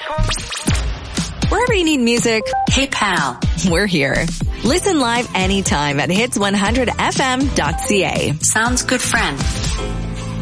Wherever you need music, Hey pal, we're here. Listen live anytime at hits100fm.ca. sounds good friend.